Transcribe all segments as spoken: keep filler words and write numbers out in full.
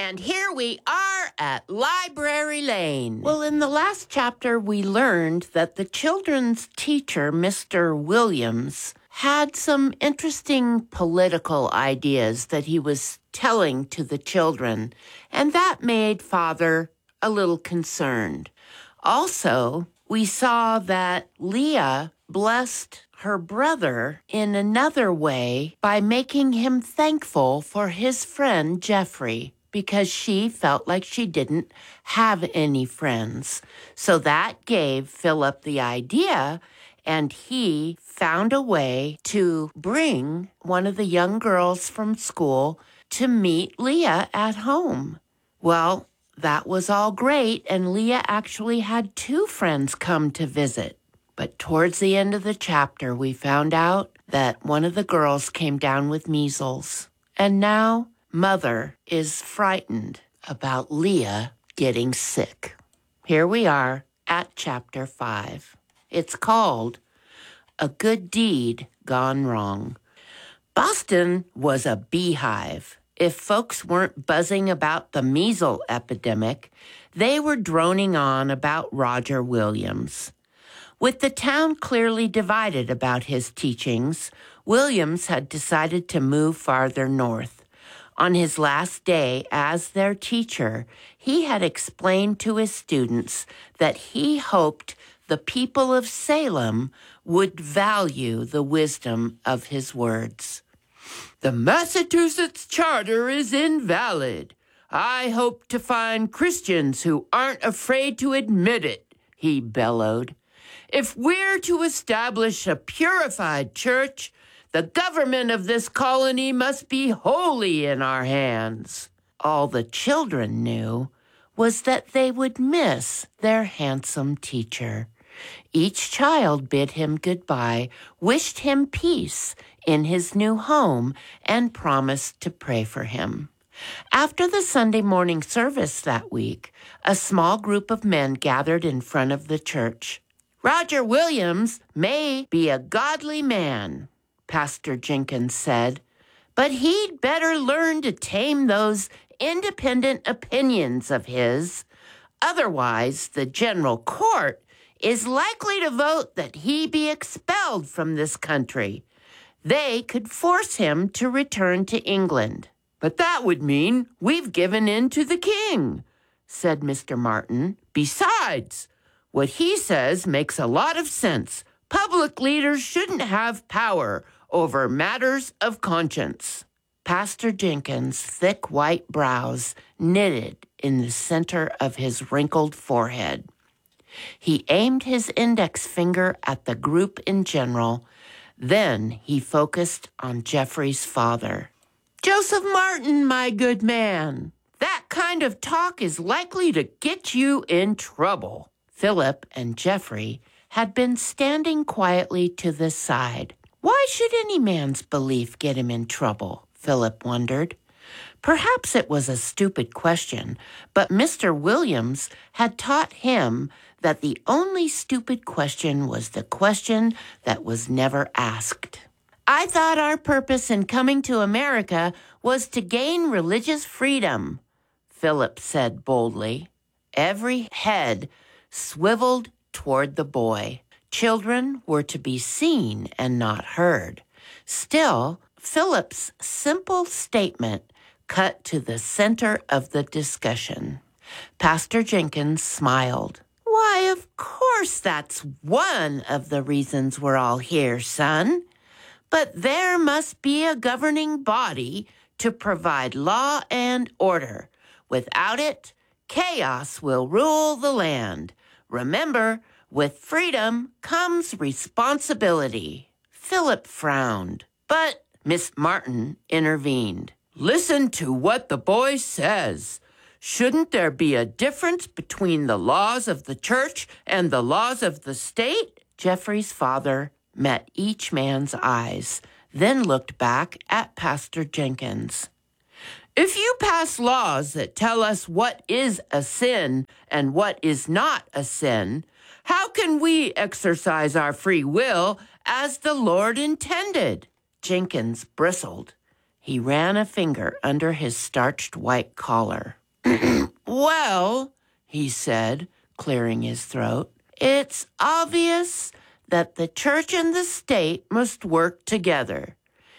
And here we are at Library Lane. Well, in the last chapter, we learned that the children's teacher, Mister Williams, had some interesting political ideas that he was telling to the children, and that made Father a little concerned. Also, we saw that Leah blessed her brother in another way by making him thankful for his friend Jeffrey, because she felt like she didn't have any friends. So that gave Philip the idea, and he found a way to bring one of the young girls from school to meet Leah at home. Well, that was all great, and Leah actually had two friends come to visit. But towards the end of the chapter, we found out that one of the girls came down with measles, and now Mother is frightened about Leah getting sick. Here we are at chapter five. It's called A Good Deed Gone Wrong. Boston was a beehive. If folks weren't buzzing about the measles epidemic, they were droning on about Roger Williams. With the town clearly divided about his teachings, Williams had decided to move farther north. On his last day as their teacher, he had explained to his students that he hoped the people of Salem would value the wisdom of his words. The Massachusetts Charter is invalid. I hope to find Christians who aren't afraid to admit it, he bellowed. If we're to establish a purified church, the government of this colony must be wholly in our hands. All the children knew was that they would miss their handsome teacher. Each child bid him goodbye, wished him peace in his new home, and promised to pray for him. After the Sunday morning service that week, a small group of men gathered in front of the church. Roger Williams may be a godly man, Pastor Jenkins said, but he'd better learn to tame those independent opinions of his. Otherwise, the general court is likely to vote that he be expelled from this country. They could force him to return to England. But that would mean we've given in to the king, said Mister Martin. Besides, what he says makes a lot of sense. Public leaders shouldn't have power over matters of conscience. Pastor Jenkins' thick white brows knitted in the center of his wrinkled forehead. He aimed his index finger at the group in general. Then he focused on Jeffrey's father. Joseph Martin, my good man, that kind of talk is likely to get you in trouble. Philip and Jeffrey had been standing quietly to the side. Why should any man's belief get him in trouble? Philip wondered. Perhaps it was a stupid question, but Mister Williams had taught him that the only stupid question was the question that was never asked. I thought our purpose in coming to America was to gain religious freedom, Philip said boldly. Every head swiveled toward the boy. Children were to be seen and not heard. Still, Philip's simple statement cut to the center of the discussion. Pastor Jenkins smiled. Why, of course that's one of the reasons we're all here, son. But there must be a governing body to provide law and order. Without it, chaos will rule the land. Remember, with freedom comes responsibility. Philip frowned, but Miss Martin intervened. Listen to what the boy says. Shouldn't there be a difference between the laws of the church and the laws of the state? Jeffrey's father met each man's eyes, then looked back at Pastor Jenkins. If you pass laws that tell us what is a sin and what is not a sin, how can we exercise our free will as the Lord intended? Jenkins bristled. He ran a finger under his starched white collar. Well, he said, clearing his throat, it's obvious that the church and the state must work together.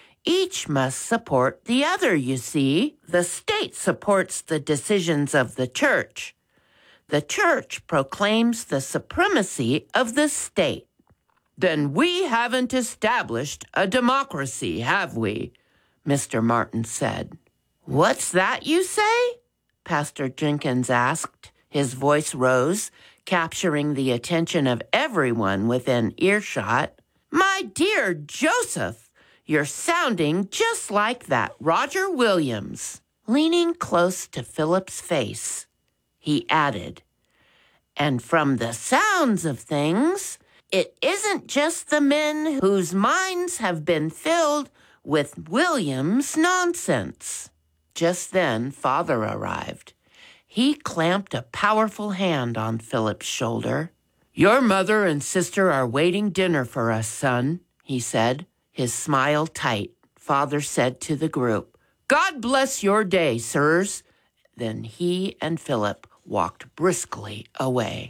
Each must support the other, you see. The state supports the decisions of the church. The church proclaims the supremacy of the state. Then we haven't established a democracy, have we? Mister Martin said. What's that you say? Pastor Jenkins asked. His voice rose, capturing the attention of everyone within earshot. My dear Joseph, you're sounding just like that Roger Williams. Leaning close to Philip's face, he added, and from the sounds of things, it isn't just the men whose minds have been filled with Williams' nonsense. Just then, Father arrived. He clamped a powerful hand on Philip's shoulder. Your mother and sister are waiting dinner for us, son, he said, his smile tight. Father said to the group, God bless your day, sirs. Then he and Philip walked briskly away.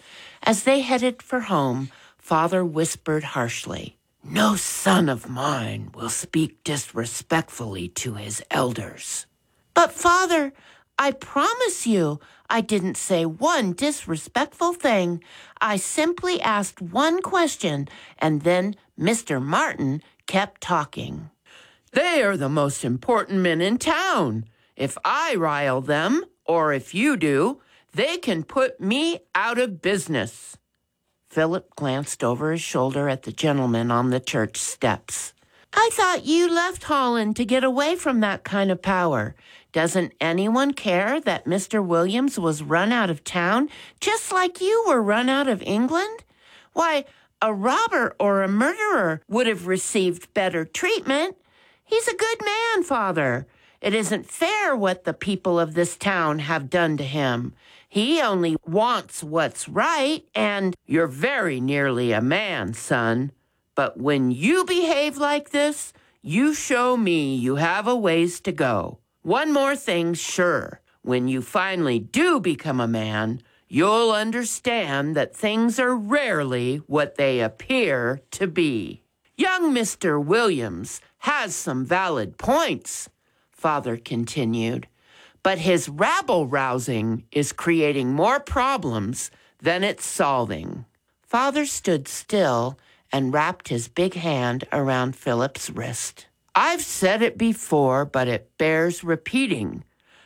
As they headed for home, Father whispered harshly, No son of mine will speak disrespectfully to his elders. But, Father, I promise you, I didn't say one disrespectful thing. I simply asked one question, and then Mister Martin kept talking. They are the most important men in town. If I rile them, or if you do, they can put me out of business. Philip glanced over his shoulder at the gentleman on the church steps. I thought you left Holland to get away from that kind of power. Doesn't anyone care that Mister Williams was run out of town just like you were run out of England? Why, a robber or a murderer would have received better treatment. He's a good man, Father. It isn't fair what the people of this town have done to him. He only wants what's right, and you're very nearly a man, son. But when you behave like this, you show me you have a ways to go. One more thing, sure. When you finally do become a man, you'll understand that things are rarely what they appear to be. Young Mister Williams has some valid points, Father continued, but his rabble-rousing is creating more problems than it's solving. Father stood still and wrapped his big hand around Philip's wrist. I've said it before, but it bears repeating.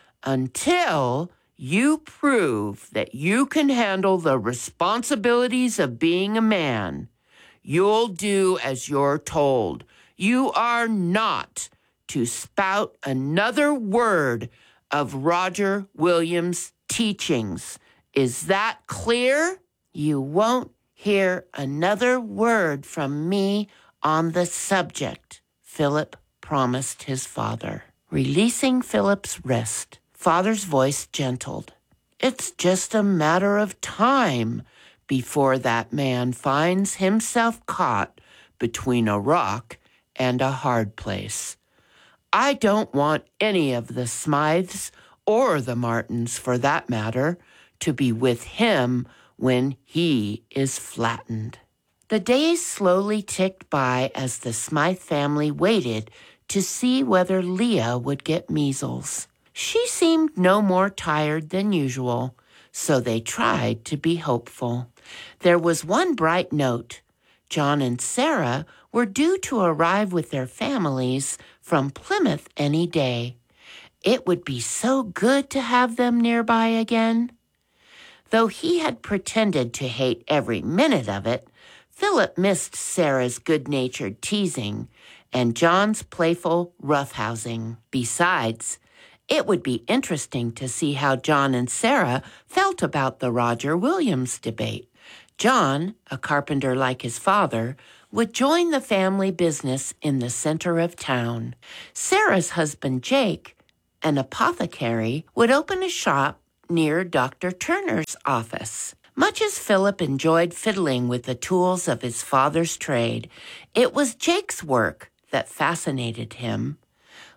Until you prove that you can handle the responsibilities of being a man, you'll do as you're told. You are not to spout another word of Roger Williams' teachings. Is that clear? You won't hear another word from me on the subject, Philip promised his father. Releasing Philip's wrist, Father's voice gentled. It's just a matter of time before that man finds himself caught between a rock and a hard place. I don't want any of the Smythes, or the Martins for that matter, to be with him when he is flattened. The days slowly ticked by as the Smythe family waited to see whether Leah would get measles. She seemed no more tired than usual, so they tried to be hopeful. There was one bright note. John and Sarah were due to arrive with their families from Plymouth any day. It would be so good to have them nearby again. Though he had pretended to hate every minute of it, Philip missed Sarah's good-natured teasing and John's playful roughhousing. Besides, it would be interesting to see how John and Sarah felt about the Roger Williams debate. John, a carpenter like his father, would join the family business in the center of town. Sarah's husband, Jake, an apothecary, would open a shop near Doctor Turner's office. Much as Philip enjoyed fiddling with the tools of his father's trade, it was Jake's work that fascinated him.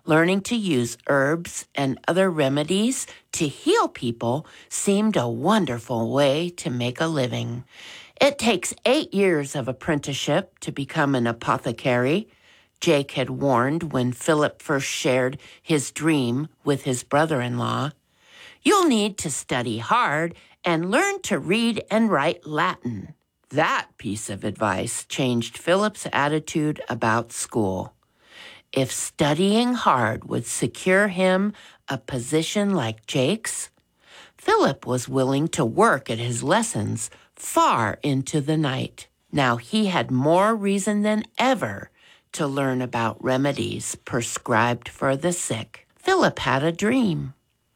Learning to use herbs and other remedies to heal people seemed a wonderful way to make a living. It takes eight years of apprenticeship to become an apothecary, Jake had warned when Philip first shared his dream with his brother-in-law. You'll need to study hard and learn to read and write Latin. That piece of advice changed Philip's attitude about school. If studying hard would secure him a position like Jake's, Philip was willing to work at his lessons far into the night. Now he had more reason than ever to learn about remedies prescribed for the sick. Philip had a dream.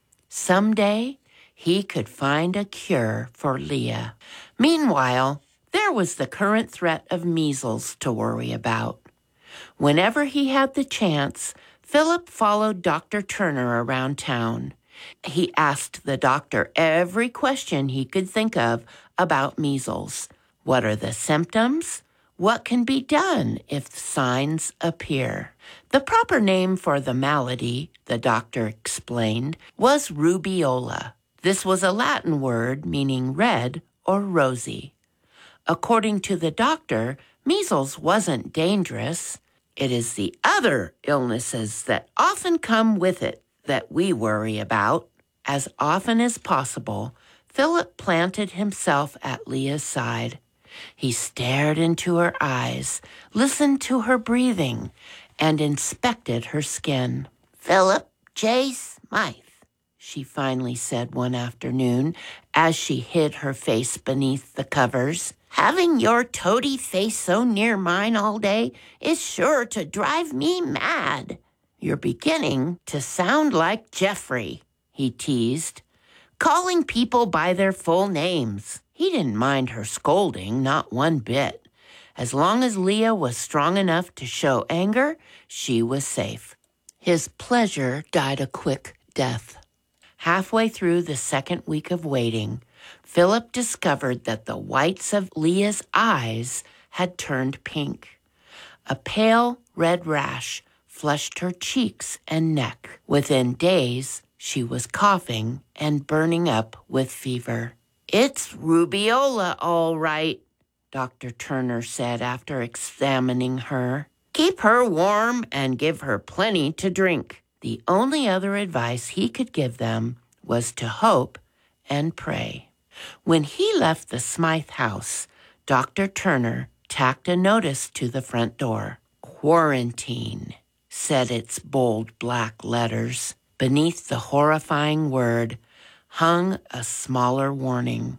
Someday he could find a cure for Leah. Meanwhile, there was the current threat of measles to worry about. Whenever he had the chance, Philip followed Doctor Turner around town. He asked the doctor every question he could think of about measles. What are the symptoms? What can be done if signs appear? The proper name for the malady, the doctor explained, was rubeola. This was a Latin word meaning red or rosy. According to the doctor, measles wasn't dangerous. It is the other illnesses that often come with it that we worry about. As often as possible, Philip planted himself at Leah's side. He stared into her eyes, listened to her breathing, and inspected her skin. "Philip J. Smythe," she finally said one afternoon as she hid her face beneath the covers. "Having your toady face so near mine all day is sure to drive me mad." "You're beginning to sound like Jeffrey," he teased, calling people by their full names. He didn't mind her scolding, not one bit. As long as Leah was strong enough to show anger, she was safe. His pleasure died a quick death. Halfway through the second week of waiting, Philip discovered that the whites of Leah's eyes had turned pink. A pale red rash flushed her cheeks and neck. Within days, she was coughing and burning up with fever. "It's rubeola, all right," Doctor Turner said after examining her. "Keep her warm and give her plenty to drink." The only other advice he could give them was to hope and pray. When he left the Smythe house, Doctor Turner tacked a notice to the front door. "Quarantine," said its bold black letters. Beneath the horrifying word hung a smaller warning.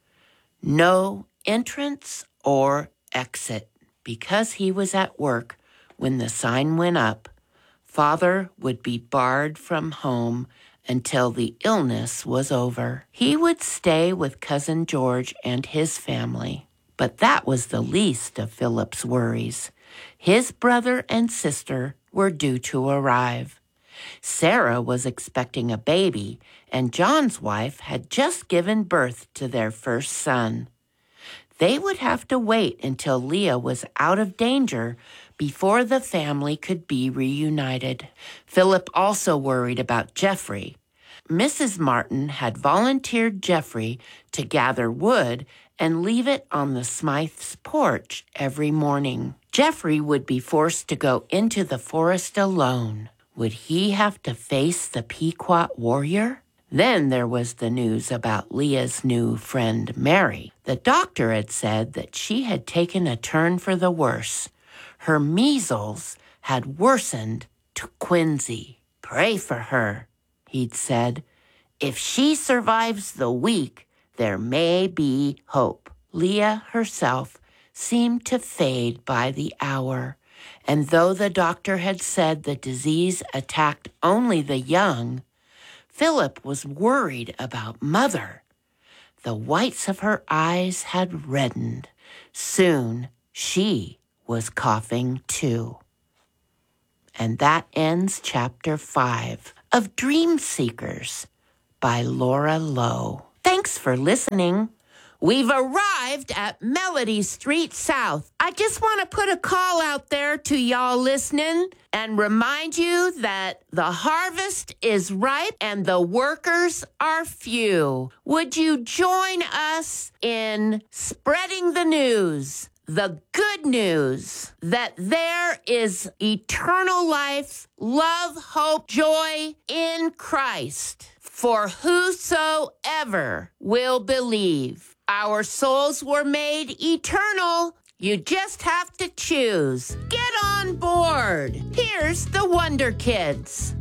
No entrance or exit. Because he was at work when the sign went up, Father would be barred from home until the illness was over. He would stay with Cousin George and his family. But that was the least of Philip's worries. His brother and sister were due to arrive. Sarah was expecting a baby, and John's wife had just given birth to their first son. They would have to wait until Leah was out of danger before the family could be reunited. Philip also worried about Jeffrey. Missus Martin had volunteered Jeffrey to gather wood and leave it on the Smythe's porch every morning. Jeffrey would be forced to go into the forest alone. Would he have to face the Pequot warrior? Then there was the news about Leah's new friend, Mary. The doctor had said that she had taken a turn for the worse. Her measles had worsened to quinsy. "Pray for her," he'd said. "If she survives the week, there may be hope." Leah herself seemed to fade by the hour. And though the doctor had said the disease attacked only the young, Philip was worried about Mother. The whites of her eyes had reddened. Soon she was coughing too. And that ends chapter five of Dream Seekers by Laura Lowe. Thanks for listening. We've arrived at Melody Street South. I just want to put a call out there to y'all listening and remind you that the harvest is ripe and the workers are few. Would you join us in spreading the news? The good news that there is eternal life, love, hope, joy in Christ for whosoever will believe. Our souls were made eternal. You just have to choose. Get on board. Here's the Wonder Kids.